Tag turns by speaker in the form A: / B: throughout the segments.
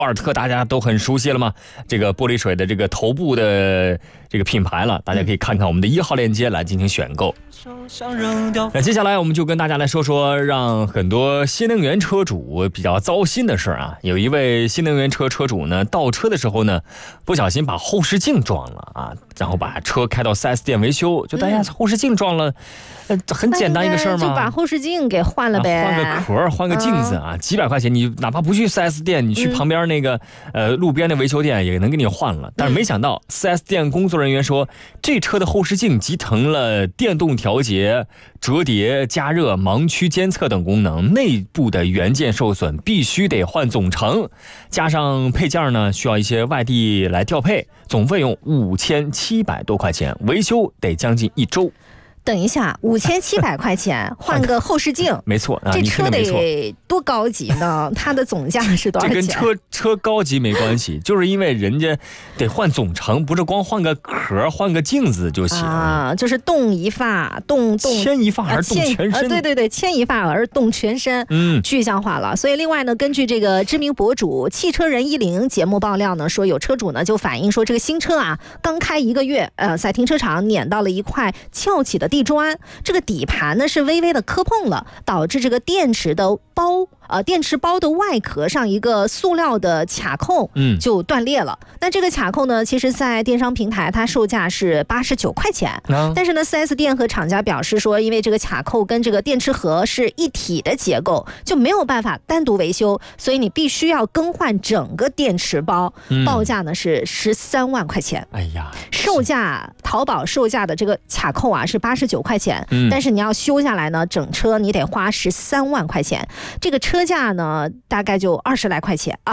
A: 尔特大家都很熟悉了嘛，这个玻璃水的这个头部的这个品牌了，大家可以看看我们的1号链接来进行选购。那接下来我们就跟大家来说说让很多新能源车主比较糟心的事啊。有一位新能源车车主呢，倒车的时候呢，不小心把后视镜撞了啊，然后把车开到 4S 店维修，就大家后视镜撞了，很简单一个事儿嘛，
B: 就把后视镜给换了呗，
A: 换个壳，换个镜子啊，几百块钱，你哪怕不去 4S 店，你去旁边那个路边的维修店也能给你换了。但是没想到 4S 店工作人员说，这车的后视镜集成了电动调节、折叠、加热、盲区监测等功能，内部的元件受损，必须得换总成，加上配件呢需要一些外地来调配，总费用5700多块钱，维修得将近1周。
B: 等一下，5700块钱换个后视镜，
A: 没错，
B: 这车得多高级呢？它的总价是多少钱？
A: 这跟车高级没关系，就是因为人家得换总成，不是光换个壳、换个镜子就行
B: 啊，就是动一发，
A: 牵一发而动全身。
B: 对，牵一发而动全身，具象化了。所以另外呢，根据这个知名博主汽车人110节目爆料呢，说有车主呢就反映说，这个新车啊刚开1个月，在停车场碾到了一块翘起的地砖，这个底盘呢是微微的磕碰了，导致这个电池包的外壳上一个塑料的卡扣就断裂了。那这个卡扣呢，其实在电商平台它售价是89块钱，但是呢 4S 店和厂家表示说，因为这个卡扣跟这个电池盒是一体的结构，就没有办法单独维修，所以你必须要更换整个电池包，报价呢是13万块钱。
A: 哎呀，
B: 淘宝售价的这个卡扣啊是89块钱，但是你要修下来呢，整车你得花13万块钱。这个车价呢大概就20来块钱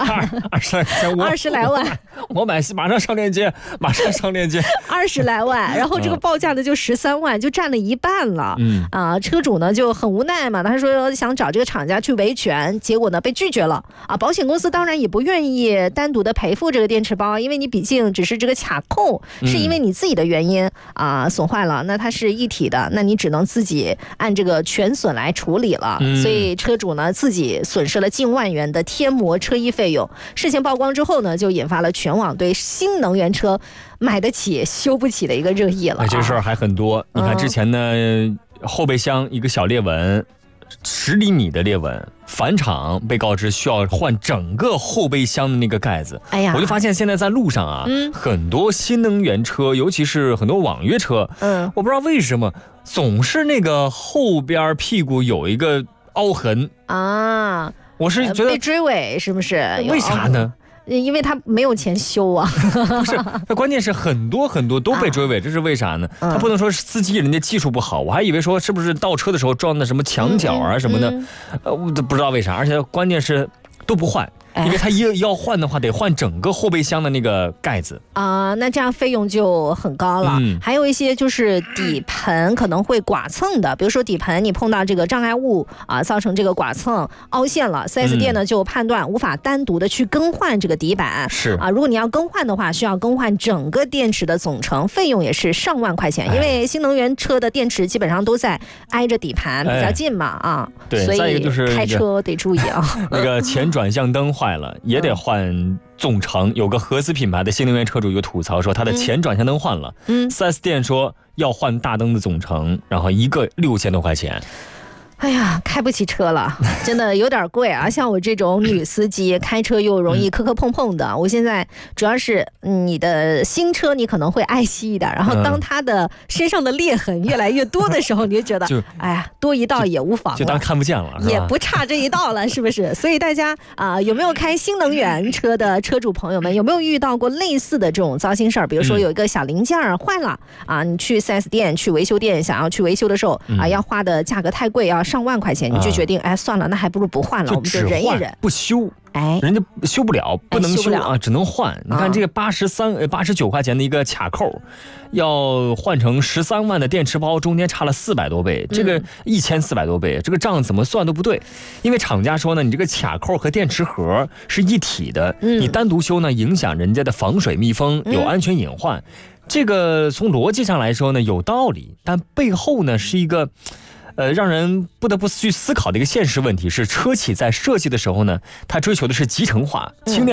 B: ，20来万。
A: 我买马上上链接
B: 20来万，然后这个报价呢就13万，就占了一半了。车主呢就很无奈嘛，他说想找这个厂家去维权，结果呢被拒绝了啊。保险公司当然也不愿意单独的赔付这个电池包，因为你毕竟只是这个卡扣是因为你自己的原因损坏了，那它是一体的，那你只能自己按这个全损来处理了。所以车主呢自己损失了近万元的贴膜车衣费用。事情曝光之后呢，就引发了全网对新能源车买得起修不起的一个热议了。
A: 这事儿还很多，你看之前呢，后备箱一个小裂纹，10厘米的裂纹，返厂被告知需要换整个后备箱的那个盖子。哎呀，我就发现现在在路上啊，很多新能源车，尤其是很多网约车，我不知道为什么总是那个后边屁股有一个凹痕啊。我是觉得
B: 被追尾是不是？
A: 为啥呢？
B: 因为他没有钱修啊。
A: 不是，那关键是很多都被追尾，这是为啥呢？他不能说司机人家技术不好，我还以为说是不是倒车的时候撞的什么墙角啊什么的，我都不知道为啥，而且关键是都不换。因为他要换的话，得换整个后备箱的那个盖子
B: 那这样费用就很高了。还有一些就是底盘可能会剐蹭的，比如说底盘你碰到这个障碍物造成这个剐蹭凹陷了，4S 店呢就判断无法单独的去更换这个底板。
A: 是
B: 如果你要更换的话，需要更换整个电池的总成，费用也是上万块钱。因为新能源车的电池基本上都在挨着底盘比较近嘛
A: 对，
B: 所以
A: 再一个就是
B: 开车得注意
A: 那个前转向灯坏了也得换总成。有个合资品牌的新能源车主有吐槽说，他的前转向灯换了，4S 店说要换大灯的总成，然后一个6000多块钱。
B: 哎呀，开不起车了，真的有点贵啊！像我这种女司机，开车又容易磕磕碰碰的，我现在主要是你的新车你可能会爱惜一点，然后当它的身上的裂痕越来越多的时候，你就觉得哎呀，多一道也无妨了，
A: 就当看不见了，
B: 也不差这一道了，是不是？所以大家有没有开新能源车的车主朋友们，有没有遇到过类似的这种糟心事儿？比如说有一个小零件坏了你去 4S 店、去维修店想要去维修的时候要花的价格太贵，要上万块钱，你就决定算了，那还不如不换了，我们就忍一忍，
A: 不修。人家修不了，不能修只能换。你看这个89块钱的一个卡扣，要换成13万的电池包，中间差了400多倍，这个1400多倍，这个账怎么算都不对。因为厂家说呢，你这个卡扣和电池盒是一体的，你单独修呢，影响人家的防水密封，有安全隐患。这个从逻辑上来说呢有道理，但背后呢是一个让人不得不去思考的一个现实问题是，车企在设计的时候呢，它追求的是集成化、轻量。